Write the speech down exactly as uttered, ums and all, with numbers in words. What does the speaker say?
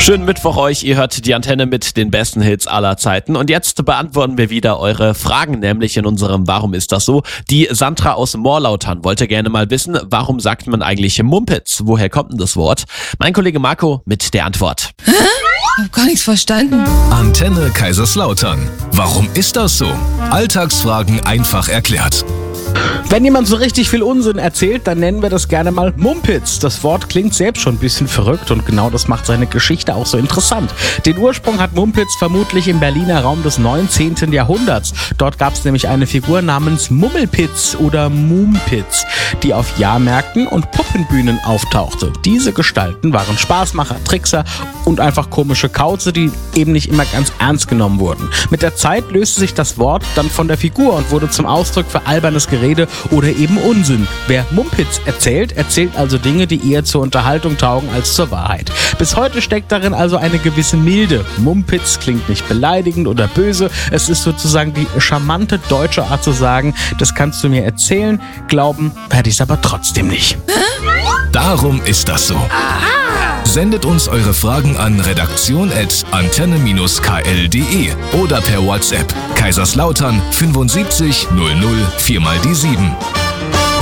Schönen Mittwoch euch, ihr hört die Antenne mit den besten Hits aller Zeiten und jetzt beantworten wir wieder eure Fragen, nämlich in unserem Warum ist das so? Die Sandra aus Morlautern wollte gerne mal wissen, warum sagt man eigentlich Mumpitz? Woher kommt denn das Wort? Mein Kollege Marco mit der Antwort. Hä? Ich hab gar nichts verstanden. Antenne Kaiserslautern. Warum ist das so? Alltagsfragen einfach erklärt. Wenn jemand so richtig viel Unsinn erzählt, dann nennen wir das gerne mal Mumpitz. Das Wort klingt selbst schon ein bisschen verrückt und genau das macht seine Geschichte auch so interessant. Den Ursprung hat Mumpitz vermutlich im Berliner Raum des neunzehnten Jahrhunderts. Dort gab es nämlich eine Figur namens Mummelpitz oder Mumpitz, die auf Jahrmärkten und Puppenbühnen auftauchte. Diese Gestalten waren Spaßmacher, Trickser und einfach komische Kauze, die eben nicht immer ganz ernst genommen wurden. Mit der Zeit löste sich das Wort dann von der Figur und wurde zum Ausdruck für albernes Gerede oder eben Unsinn. Wer Mumpitz erzählt, erzählt also Dinge, die eher zur Unterhaltung taugen als zur Wahrheit. Bis heute steckt darin also eine gewisse Milde. Mumpitz klingt nicht beleidigend oder böse. Es ist sozusagen die charmante deutsche Art zu sagen, das kannst du mir erzählen, glauben werde ich es aber trotzdem nicht. Darum ist das so. Sendet uns eure Fragen an redaktion at antenne k l punkt d e oder per WhatsApp Kaiserslautern fünfundsiebzig null null vier mal die sieben.